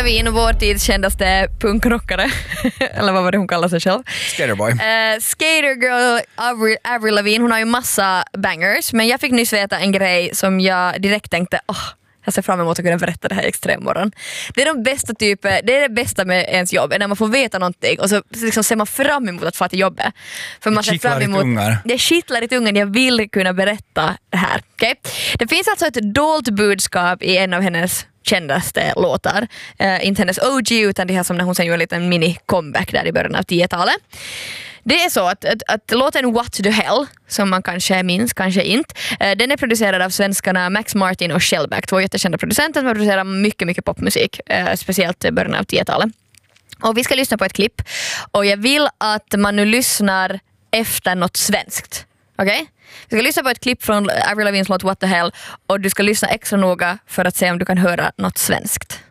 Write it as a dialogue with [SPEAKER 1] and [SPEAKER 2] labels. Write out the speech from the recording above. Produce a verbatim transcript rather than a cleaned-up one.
[SPEAKER 1] Lavigne, vår tids kändaste punkrockare. Eller vad var det hon kallar sig själv?
[SPEAKER 2] Skaterboy.
[SPEAKER 1] Uh, Skatergirl Avril, Avril Lavigne, hon har ju massa bangers. Men jag fick nyss veta en grej som jag direkt tänkte, åh, oh, jag ser fram emot att kunna berätta det här i Extremmorgon. Det är de bästa typer, det är det bästa med ens jobb, är när man får veta någonting och så liksom ser man fram emot att få till jobbet. För man ser fram emot, det kittlar i tungan, jag vill kunna berätta det här. Okay? Det finns alltså ett dolt budskap i en av hennes kändaste låtar. Uh, inte hennes O G utan det här som när hon sen gjorde en liten mini-comeback där i början av tiotalet. Det är så att, att, att låten What the Hell, som man kanske minns, kanske inte, eh, den är producerad av svenskarna Max Martin och Shellback, två jättekända producenter som producerar mycket, mycket popmusik, eh, speciellt i början av tiotalet. Och vi ska lyssna på ett klipp och jag vill att man nu lyssnar efter något svenskt. Okej? Okay? Vi ska lyssna på ett klipp från Avril Lavignes låt What the Hell och du ska lyssna extra noga för att se om du kan höra något svenskt.